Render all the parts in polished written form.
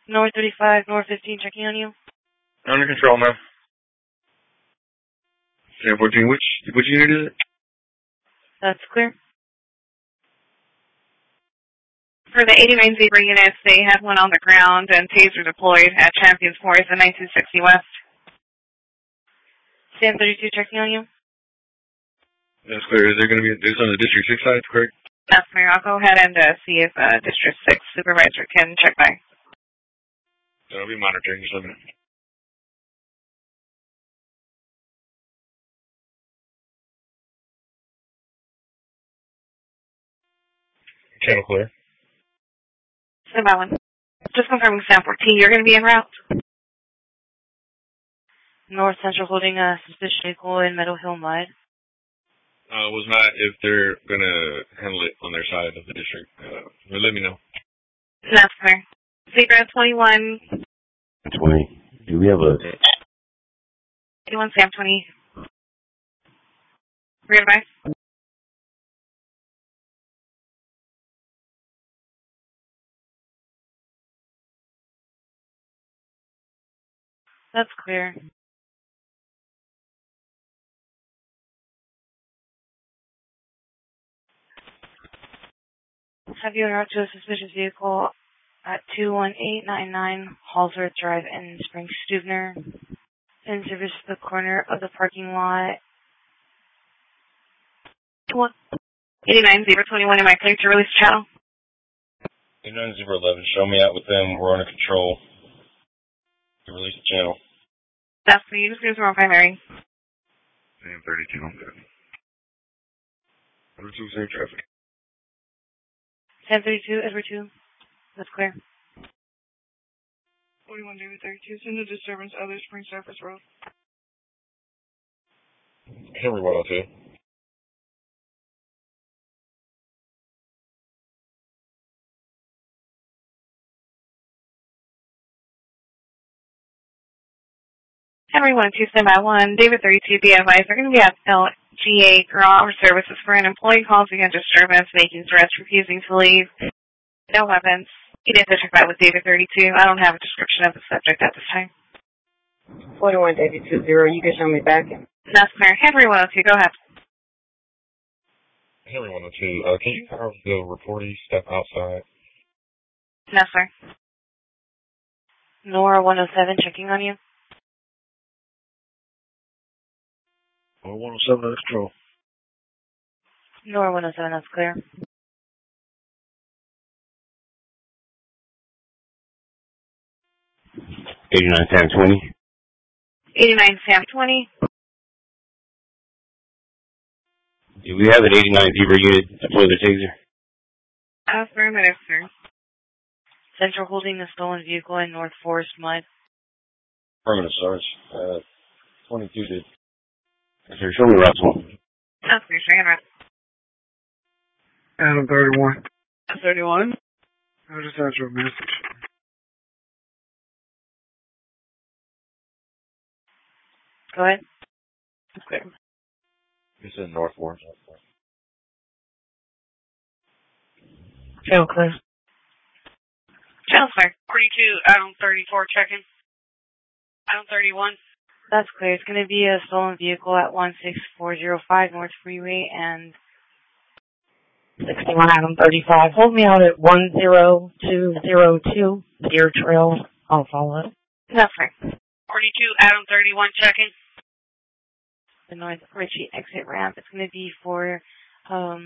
North 35, North 15, checking on you. Under control, ma'am. Sam 14, which unit is it? That's clear. For the 89 Zebra units, they had one on the ground and taser deployed at Champions Forest in 1960 West. Sam 32, checking on you. That's clear. Is there going to be this on the District 6 side, correct? That's clear. I'll go ahead and see if District 6 supervisor can check back. I'll be monitoring. Just let me know. Channel clear. Stand by one. Just confirming Sam 14, you're going to be en route? North Central holding a suspicious vehicle in Meadow Hill Mud. Was not if they're going to handle it on their side of the district. Let me know. That's clear. Zebra 21. 20. Do we have a... 81 Sam 20. Rear advice. That's clear. Have you arrived to a suspicious vehicle at 21899 Halsworth Drive in Spring Stubner, in service to the corner of the parking lot? 89 Zebra 21, am I clear to release channel? 89 Zebra 11, show me out with them. We're under control. To release the channel. That's clear. You just give us more primary. Sam 32, I'm good. 32, same traffic. Sam 32, Edward 2. That's clear. 41 David 32, send a disturbance other Spring Surface Road. Henry 102. Henry 102, stand by 1. David 32, be advised, they're going to be at LGA Garage Services for an employee causing a disturbance, making threats, refusing to leave. No weapons. You did check that with David 32. I don't have a description of the subject at this time. 41 David 20, you can show me back. That's clear. Henry 102, go ahead. Henry 102, can you have the reportee step outside? No, sir. Nora 107, checking on you. 107 under control. Nora 107, that's clear. Sam 20. 89 Sam 20. Do we have an 89 Zebra unit deploy the taser? Affirmative, sir. Central holding a stolen vehicle in North Forest Mud. Affirmative, Sarge. 22 did. Sir, show me route 1. That's clear, sir. Adam 31. 31. I just sent you a message. Go ahead. Clear. You said North Forest. Channel clear. Channel clear. 42, Adam 34, checking. Adam 31. That's clear. It's going to be a stolen vehicle at 16405 North Freeway and 61 Adam 35. Hold me out at 10202 Deer Trail. I'll follow it. That's clear. 42, Adam 31, checking. the North Ritchie exit ramp. It's going to be for a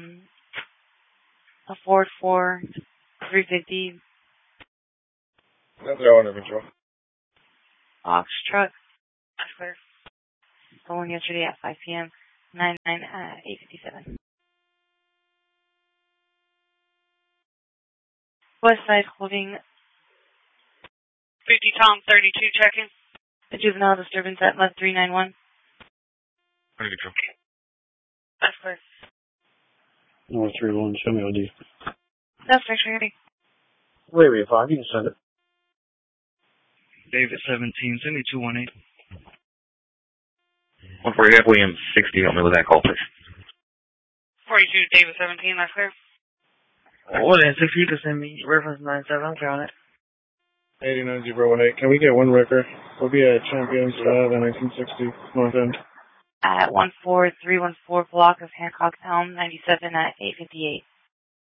Ford 350 That's all under control. box truck. That's clear. Stolen yesterday at 5 p.m. 857. West side holding 50 Tom 32 checking. a juvenile disturbance at Mud 391. Under control. That's clear. North 31, show me ID. That's actually ready. Wait, 5, you can send it. David 17, send me 218. 148 William 60, help me with that call, please. 42 David 17, that's clear. Well then, 6 you can send me reference 97, I'm counting it. 89018. Can we get one record? We'll be at Champions Ave in 1960 North End. At 14314 block of Hancock Elm, 97 at 858.